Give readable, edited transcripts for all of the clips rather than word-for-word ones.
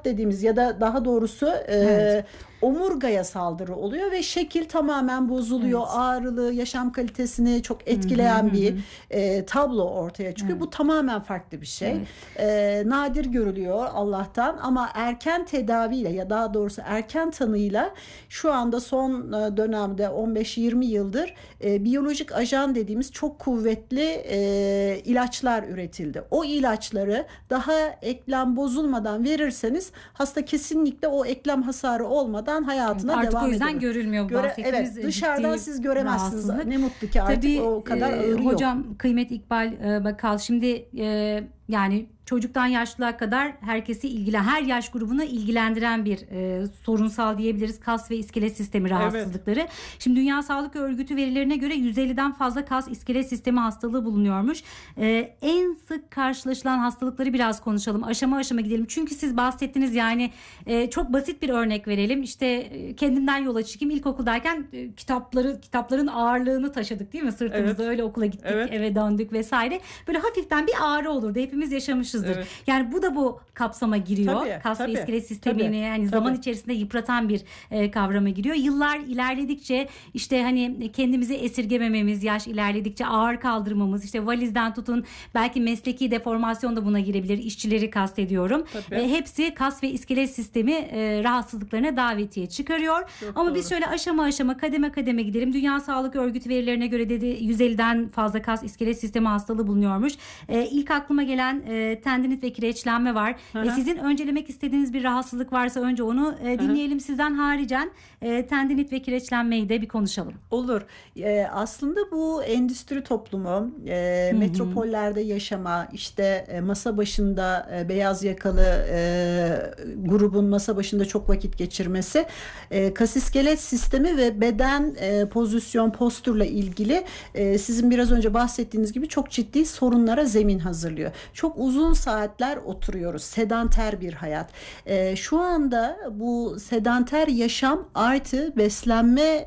iskelet dediğimiz ya da daha doğrusu Evet. omurgaya saldırı oluyor ve şekil tamamen bozuluyor. Evet. Ağrılı, yaşam kalitesini çok Hı hı etkileyen hı bir hı. tablo ortaya çıkıyor. Bu Evet. tamamen farklı bir şey. Evet. Nadir görülüyor Allah'tan ama erken tedaviyle ya daha doğrusu erken tanıyla şu anda son dönemde 15-20 yıldır biyolojik ajan dediğimiz çok kuvvetli ilaçlar üretildi. O ilaçları daha eklem bozulmadan verirseniz hasta kesinlikle o eklem hasarı olmadan Evet, hayatına artık o devam yüzden edebilir. görülmüyor bu bahsettiğimiz Evet, dışarıdan ciddi siz göremezsiniz. rahatsızlık. Ne mutlu ki artık Tabii o kadar ağırı yok. hocam Kıymet İkbal Bakal şimdi yani çocuktan yaşlıya kadar herkesi her yaş grubunu ilgilendiren bir sorunsal diyebiliriz kas ve iskelet sistemi rahatsızlıkları. Şimdi Dünya Sağlık Örgütü verilerine göre 150'den fazla kas iskelet sistemi hastalığı bulunuyormuş. En sık karşılaşılan hastalıkları biraz konuşalım. Aşama aşama gidelim. Çünkü siz bahsettiniz yani çok basit bir örnek verelim. İşte kendimden yola çıkayım. İlkokuldayken kitapların ağırlığını taşıdık değil mi? Sırtımızda öyle okula gittik, eve döndük vesaire. Böyle hafiften bir ağrı olurdu. Hepimiz yaşamışızdır. Evet. Yani bu da bu kapsama giriyor. Kas ve iskelet sistemini yani zaman içerisinde yıpratan bir kavrama giriyor. Yıllar ilerledikçe işte hani kendimizi esirgemememiz, yaş ilerledikçe ağır kaldırmamız, işte valizden tutun belki mesleki deformasyon da buna girebilir. İşçileri kastediyorum. Hepsi kas ve iskelet sistemi rahatsızlıklarına davetiye çıkarıyor. Çok ama doğru. Biz şöyle aşama aşama kademe kademe gidelim. Dünya Sağlık Örgütü verilerine göre dedi 150'den fazla kas iskelet sistemi hastalığı bulunuyormuş. İlk aklıma gelen tendinit ve kireçlenme var. Sizin öncelemek istediğiniz bir rahatsızlık varsa önce onu dinleyelim sizden, haricen tendinit ve kireçlenmeyi de bir konuşalım. Olur. Aslında bu endüstri toplumu, metropollerde yaşama, işte masa başında beyaz yakalı grubun masa başında çok vakit geçirmesi, kas iskelet sistemi ve beden pozisyon, postürle ilgili sizin biraz önce bahsettiğiniz gibi çok ciddi sorunlara zemin hazırlıyor. Çok uzun saatler oturuyoruz. Sedanter bir hayat. Şu anda bu sedanter yaşam artı beslenme,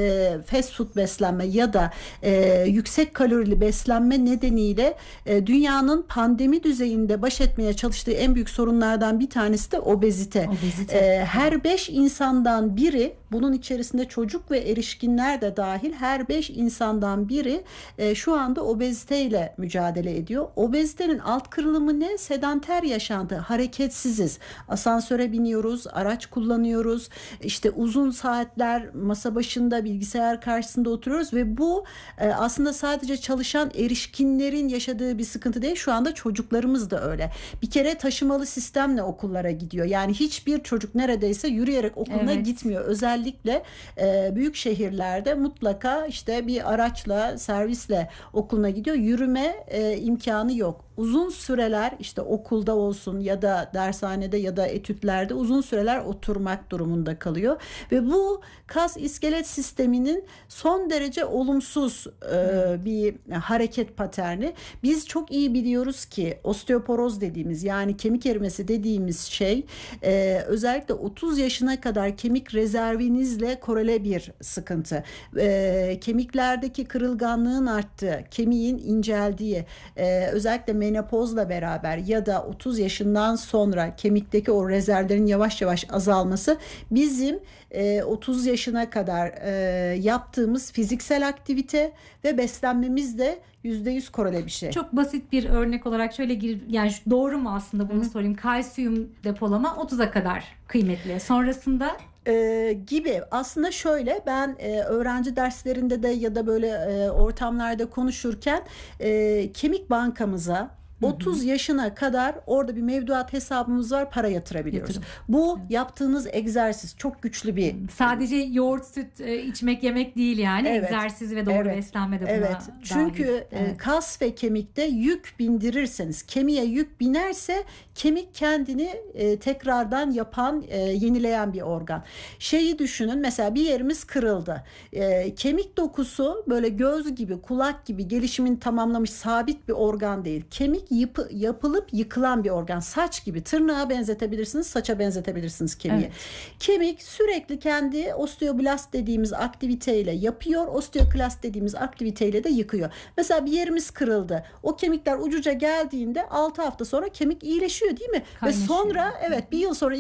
fast food beslenme ya da yüksek kalorili beslenme nedeniyle dünyanın pandemi düzeyinde baş etmeye çalıştığı en büyük sorunlardan bir tanesi de obezite. Her 5 insandan biri, bunun içerisinde çocuk ve erişkinler de dahil, her 5 insandan biri şu anda obeziteyle mücadele ediyor. Obezitenin alt kırılımı ne? Sedanter yaşantı. Hareketsiziz. Asansöre biniyoruz, araç kullanıyoruz. İşte uzun saatler masa başında, bilgisayar karşısında oturuyoruz ve bu aslında sadece çalışan erişkinlerin yaşadığı bir sıkıntı değil. Şu anda çocuklarımız da öyle. Bir kere taşımalı sistemle okullara gidiyor. Yani hiçbir çocuk neredeyse yürüyerek okuluna gitmiyor. Özellikle büyük şehirlerde mutlaka işte bir araçla, servisle okuluna gidiyor. Yürüme imkanı yok. Uzun süreler işte okulda olsun ya da dershanede ya da etütlerde uzun süreler oturmak durumunda kalıyor ve bu kas iskelet sisteminin son derece olumsuz bir hareket paterni. Biz çok iyi biliyoruz ki osteoporoz dediğimiz, yani kemik erimesi dediğimiz şey özellikle 30 yaşına kadar kemik rezervinizle korele bir sıkıntı. Kemiklerdeki kırılganlığın arttığı, kemiğin inceldiği, özellikle menopozla beraber ya da 30 yaşından sonra kemikteki o rezervlerin yavaş yavaş azalması bizim 30 yaşına kadar yaptığımız fiziksel aktivite ve beslenmemizle %100 korele bir şey. Çok basit bir örnek olarak şöyle yani doğru mu aslında bunu sorayım. Kalsiyum depolama 30'a kadar kıymetli. Sonrasında gibi. Aslında şöyle, ben öğrenci derslerinde de ya da böyle ortamlarda konuşurken kemik bankamıza 30 yaşına kadar orada bir mevduat hesabımız var, para yatırabiliyoruz. Bu yaptığınız egzersiz çok güçlü bir. Sadece yoğurt, süt içmek, yemek değil yani. Egzersiz ve doğru beslenme de buna Çünkü kas ve kemikte yük bindirirseniz, kemiğe yük binerse kemik kendini tekrardan yapan, yenileyen bir organ. Şeyi düşünün, mesela bir yerimiz kırıldı. Kemik dokusu böyle göz gibi, kulak gibi gelişimini tamamlamış sabit bir organ değil. Kemik yapılıp yıkılan bir organ. Saç gibi, tırnağa benzetebilirsiniz, saça benzetebilirsiniz kemiği. Kemik sürekli kendi osteoblast dediğimiz aktiviteyle yapıyor, osteoklast dediğimiz aktiviteyle de yıkıyor. Mesela bir yerimiz kırıldı. O kemikler ucuca geldiğinde 6 hafta sonra kemik iyileşiyor değil mi? Kaynaşıyor. Ve sonra bir yıl sonra